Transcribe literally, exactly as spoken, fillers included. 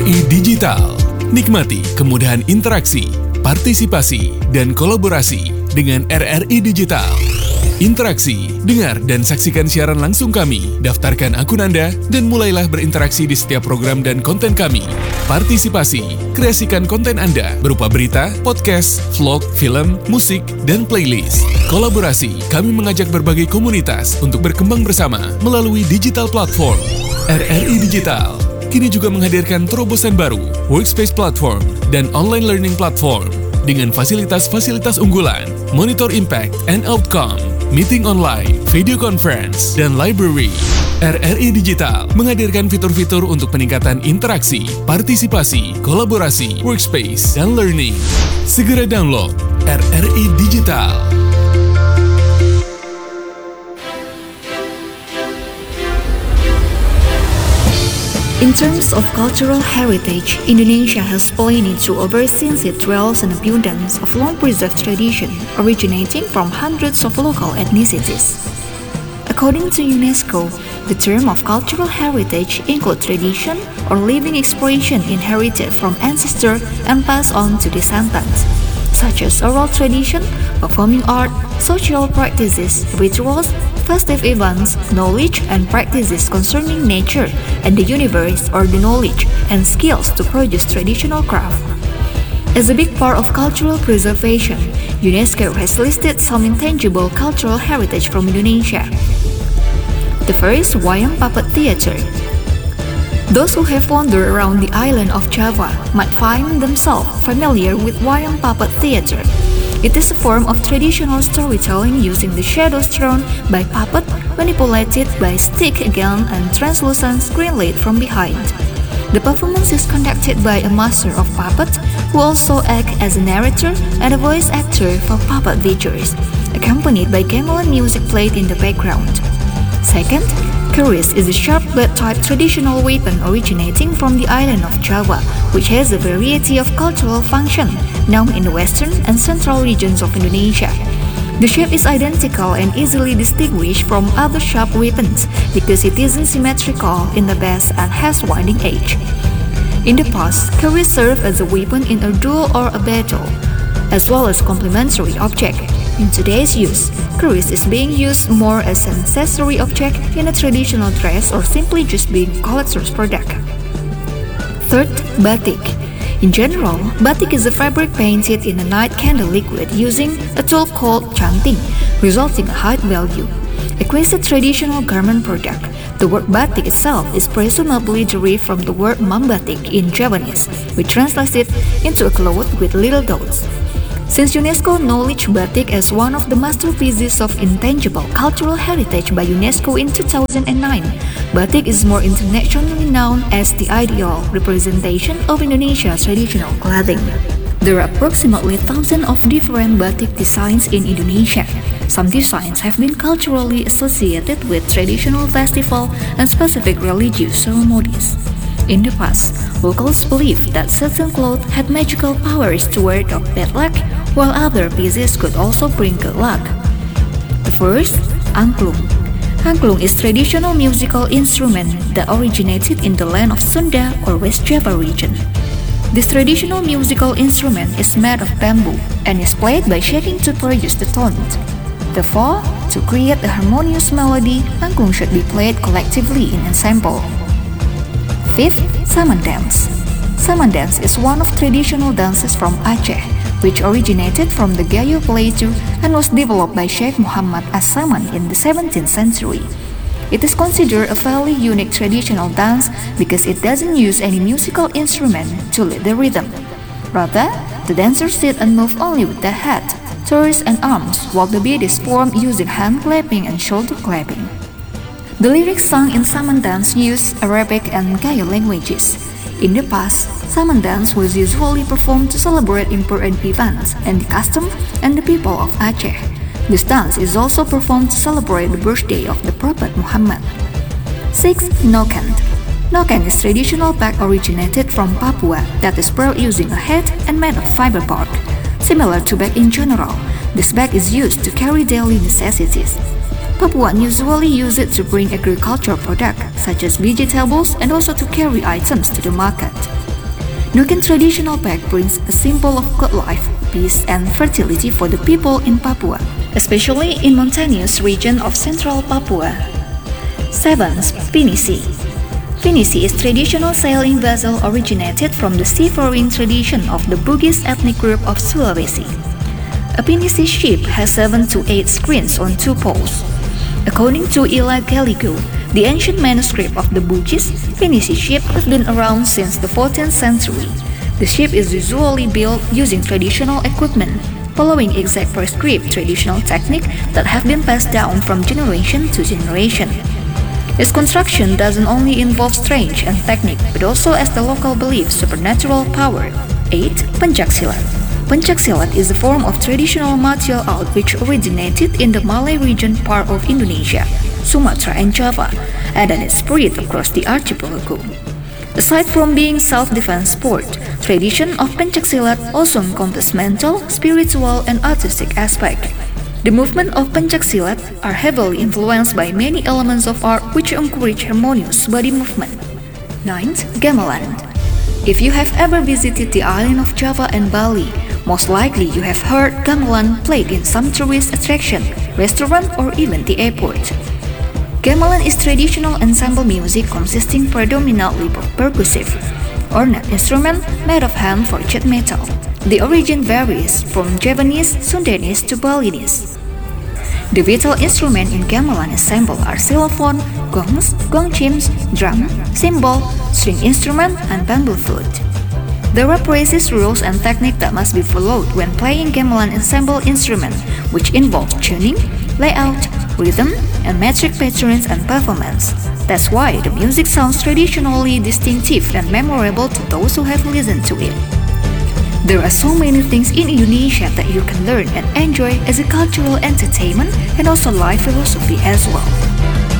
I Digital. Nikmati kemudahan interaksi, partisipasi, dan kolaborasi dengan R R I Digital. Interaksi, dengar dan saksikan siaran langsung kami, daftarkan akun Anda, dan mulailah berinteraksi di setiap program dan konten kami. Partisipasi, kreasikan konten Anda berupa berita, podcast, vlog, film, musik, dan playlist. Kolaborasi, kami mengajak berbagai komunitas untuk berkembang bersama melalui digital platform. R R I Digital kini juga menghadirkan terobosan baru, workspace platform, dan online learning platform dengan fasilitas-fasilitas unggulan, monitor impact and outcome, meeting online, video conference, dan library. R R I Digital menghadirkan fitur-fitur untuk peningkatan interaksi, partisipasi, kolaborasi, workspace, dan learning. Segera download R R I Digital. In terms of cultural heritage, Indonesia has played to over since it dwells an abundance of long-preserved tradition originating from hundreds of local ethnicities. According to UNESCO, the term of cultural heritage includes tradition or living expression inherited from ancestors and passed on to descendants, such as oral tradition, performing art, social practices, rituals, festive events, knowledge and practices concerning nature and the universe, or the knowledge and skills to produce traditional craft. As a big part of cultural preservation, UNESCO has listed some intangible cultural heritage from Indonesia. The first, Wayang Puppet Theatre. Those who have wandered around the island of Java might find themselves familiar with Wayang Puppet Theatre. It is a form of traditional storytelling using the shadows thrown by puppet manipulated by stick again and translucent screen lit from behind. The performance is conducted by a master of puppets who also acts as a narrator and a voice actor for puppet features, accompanied by gamelan music played in the background. Second, keris is a sharp blade-type traditional weapon originating from the island of Java, which has a variety of cultural function known in the western and central regions of Indonesia. The shape is identical and easily distinguished from other sharp weapons because it isn't symmetrical in the base and has winding edge. In the past, keris served as a weapon in a duel or a battle, as well as complementary object. In today's use, keris is being used more as an accessory object in a traditional dress or simply just being a collector's product. Third, batik. In general, batik is a fabric painted in a night candle liquid using a tool called canting, resulting in a high value. A classic traditional garment product, the word batik itself is presumably derived from the word mambatik in Javanese, which translates it into a cloth with little dots. Since UNESCO acknowledged batik as one of the masterpieces of intangible cultural heritage by UNESCO in two thousand nine, batik is more internationally known as the ideal representation of Indonesia's traditional clothing. There are approximately a thousand of different batik designs in Indonesia. Some designs have been culturally associated with traditional festival and specific religious ceremonies. In the past, locals believed that certain clothes had magical powers to ward off bad luck, while other pieces could also bring good luck. The first, angklung. Angklung is traditional musical instrument that originated in the land of Sunda or West Java region. This traditional musical instrument is made of bamboo and is played by shaking to produce the tone. Therefore, to create a harmonious melody, angklung should be played collectively in ensemble. Fifth, Saman dance. Saman dance is one of traditional dances from Aceh, which originated from the Gayo Plateau and was developed by Sheikh Muhammad As-Saman in the seventeenth century. It is considered a fairly unique traditional dance because it doesn't use any musical instrument to lead the rhythm. Rather, the dancers sit and move only with their head, torso and arms, while the beat is formed using hand clapping and shoulder clapping. The lyrics sung in Saman dance use Arabic and Gayo languages. In the past, Saman dance was usually performed to celebrate important events and the custom and the people of Aceh. This dance is also performed to celebrate the birthday of the Prophet Muhammad. Sixth, Noken. Noken is traditional bag originated from Papua that is brought using a hat and made of fiber bark. Similar to bag in general, this bag is used to carry daily necessities. Papuan usually use it to bring agricultural products such as vegetables and also to carry items to the market. Nuken traditional bag brings a symbol of good life, peace, and fertility for the people in Papua, especially in mountainous region of central Papua. seventh. Pinisi. Pinisi is traditional sailing vessel originated from the seafaring tradition of the Bugis ethnic group of Sulawesi. A Pinisi ship has seven to eight screens on two poles. According to Ila Galigo, the ancient manuscript of the Bugis, Pinisi ship has been around since the fourteenth century. The ship is usually built using traditional equipment, following exact prescribed traditional technique that have been passed down from generation to generation. Its construction doesn't only involve strength and technique, but also, as the local believe, supernatural power. eight. Pencaksilat. Pencaksilat is a form of traditional martial art which originated in the Malay region part of Indonesia, Sumatra and Java, and then it spread across the archipelago. Aside from being self-defense sport, tradition of Pencaksilat also encompasses mental, spiritual, and artistic aspect. The movement of Pencaksilat are heavily influenced by many elements of art which encourage harmonious body movement. ninth. Gamelan. If you have ever visited the island of Java and Bali, most likely you have heard gamelan played in some tourist attraction, restaurant, or even the airport. Gamelan is traditional ensemble music consisting predominantly of percussive, ornate instrument made of hand forged metal. The origin varies from Javanese, Sundanese to Balinese. The vital instruments in gamelan ensemble are xylophone, gongs, gong chimes, drum, cymbal, string instrument, and bamboo flute. There are precise rules and technique that must be followed when playing gamelan ensemble instrument, which involve tuning, layout, rhythm, and metric patterns and performance. That's why the music sounds traditionally distinctive and memorable to those who have listened to it. There are so many things in Indonesia that you can learn and enjoy as a cultural entertainment and also life philosophy as well.